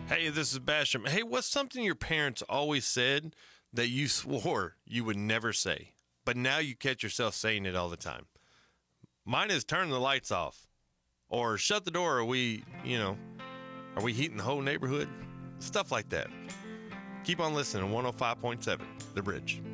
Hey, this is Basham. Hey, what's something your parents always said that you swore you would never say, but now you catch yourself saying it all the time? Mine is turn the lights off or shut the door. Are we heating the whole neighborhood? Stuff like that. Keep on listening. 105.7, The Bridge.